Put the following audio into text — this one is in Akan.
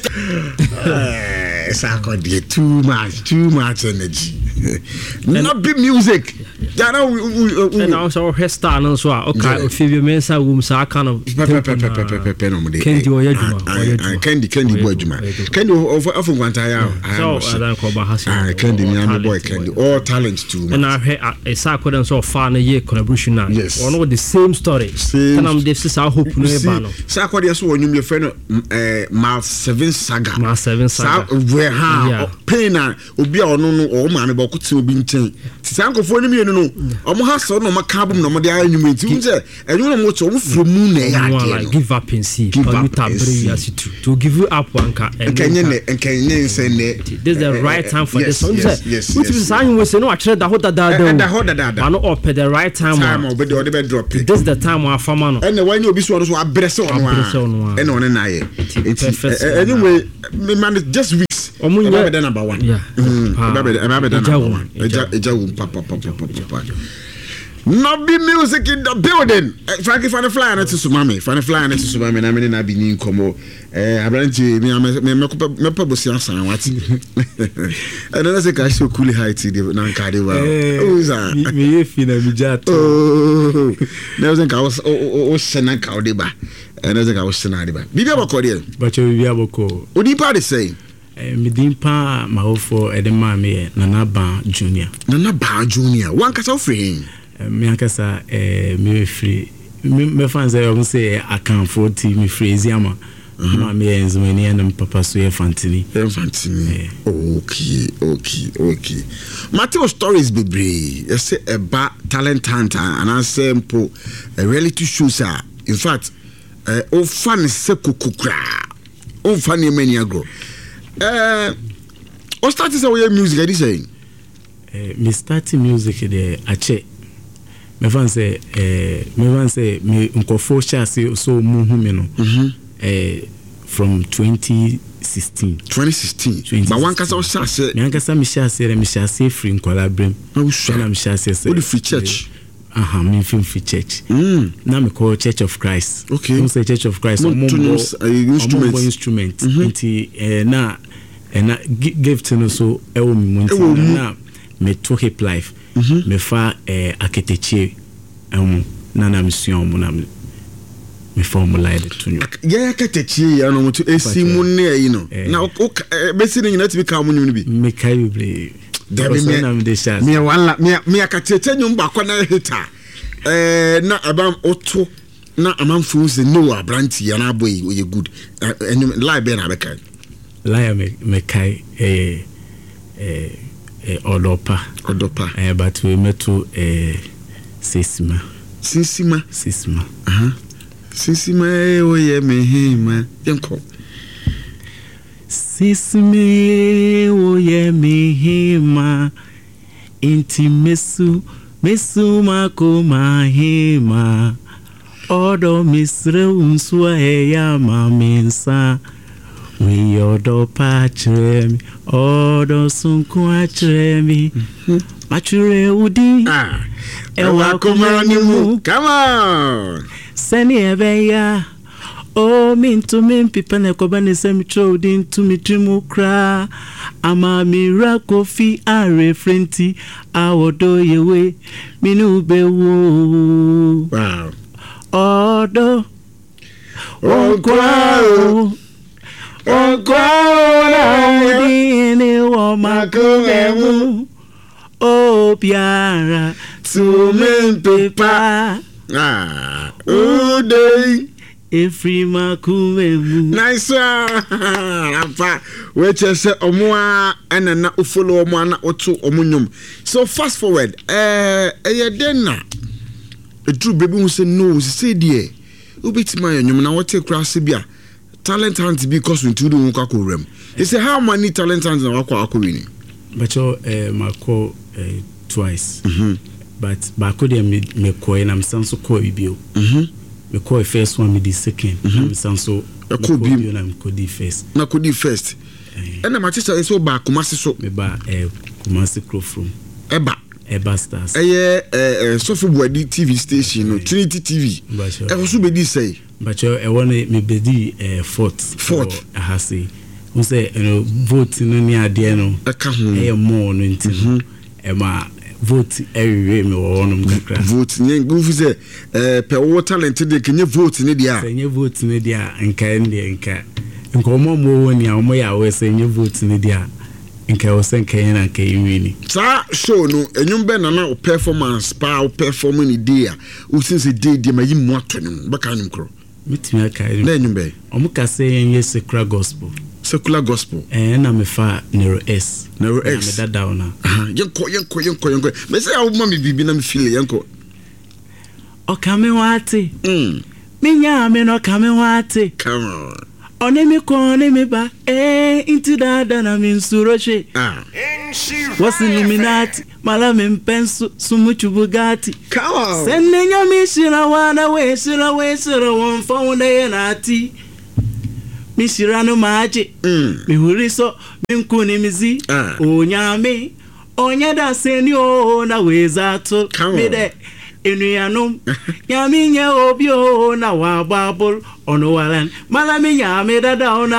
Sakodi too much energy. Not be music. And also her star and so okay Phoebe Mensa whom sa kind of Candy boy Juma. Candy often want Candy boy Candy all talents too. And I heard a Sakodi and so far a year collaboration now. Yes. One of the same story. And I'm this is our hope no bano. Sakodi so when you friend Mouth 7 Saga. Mouth 7 Saga. Where how pain obi a ono no o ma me ba kuti obi nchen. Sankofo ni me no. Omo ha so no makabum no mo de anyum nti unse enyo no mo cho mo from mu na ya de. Give up and see. To give you up one car. Enkenye nse ne. This is the right time for this. Yes. Which is saying we say no actually the hoda da. Man up the right time. Time obi de drop it. This is the time our farmer no. And when you be so abrese ono a. And on na ye. Anyway, man just weeks. Omunye be number 1. Yeah. Be number 1. Papa. No be music in the building. Frankie fan fly na to Sumami. Fan fly na to Sumami na me na bi ni nkomo. Abranti me bosi ansan wati. And na say ka show cool height dey na nka dey wa. Oza. Me fi na mi jato. Na say ka o sena ka o dey ba. And na say ka o sena dey ba. Bibi aboko dey. Bacho bibi aboko. Odi pa dey say. Me dimpa ma ofo edema me Nana Ba Junior. Nana Ba Junior. One kasa free. Me akasa me free me fans say I can for me free Ziama ma me enzumeni and papa so Fantini. Okay. Matthew stories be brave. You say a talent hunter and I say a reality show sir. In fact, o fan se kukukra. O fan ye many ago. O started say music I dey saying. Me starting music there ache. Me fan say me unkofo chase so muhu me no. From 2016. But one kasa o chase. Me ankasa me chase free nkola brem. Na me chase say. What free church? Me free church. Na me call Church of Christ. Okay. We say Church of Christ. Instrument. Nti na give to no so e wo me munti na me to hip life. Me fa architecture na mission mo na me formula de to you. Yeah, architecture ya no mo to esi mu na yi no. Na be si ni na ti be ka mo nyum bi. Me kai be. Me wala me architecture nyum ba kwa na hita. Na abam oto na amanfo se no abranti ya na boy we good. Lie be na be kai. Lie me kai Odopa. But we met to Sisma. Sisma. Sisma oye mehima. Yanko. Sisme oye mehima. Inti mesu mako mahima. Odo misre unswa ya mamensa. We odo pachremi, odo sunku achremi, machure udi, ewa kumanimu. Come on. Seni ebeya, mintu mimpipa nekobane semicho udi ntu mitimukra. Ama miracle fi are frenti, awodo yewe, minubewo. Wow. Odo, okwao. Okwana udini wa makumemu Obiara tumempepa Uday Efri makumemu. Nice one. Which is omwa and na follow omwa otu omunyum. So fast forward. Denna. A true baby who say no, say dear. Ubitima nyum na wote cross bia. Talent hunt because we do unka ko rem. They say how many talent hunts na wako winning? But mako twice. But bako de me ko na msanso ko ibio. Me ko first one me the second. Na msanso ko bio na me ko the first. Na ko the first. Na ma teacher so ba Kumasi so. Me ba Kumasi Crofrom. Eba Stars. Sofu Buadi TV station no Trinity TV. E so be di say. But I want me be the fourth. I say who say vote no ni ade no e more no nti e ma vote every me wonum kakra vote nyen gufu say per wo talent de kenye vote ni dia senye vote ni dia nka ndi nka omo mo woni a omo ya we senye vote ni dia nka o sen kan na nka yini sa show no enyum be na performance pa o perform ni dia o since day ma yimu atonum baka nim kro mitimi aka na enyum be omo ka say yenye secular gospel na me fa Nero S na me da down na yenko me say awu ma me bibi na me feel yenko o kame wate minya me no kame wate come on onemi ko onemi ba into dada na min suroshe was illuminati mala min pensu sumuchu bugatti come on senne nyami shira wana we shira won phone na nati mi shira no maji mi huriso mi nkuni mizi onyame onyada seni o na weza to mi de enuyanum nyami nye obi o na wa babul ono walan mala mi nyame dada ona